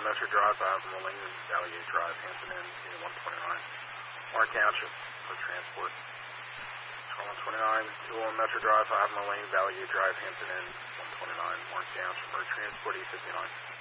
Metro Drive, 5 Moline Valley Gate Drive, Hampton Inn, Unit 129, Warren Township for transport. 129, 201 Metro Drive, 5 Moline Valley Gate Drive, Hampton Inn, 129, Warren Township for transport, E59.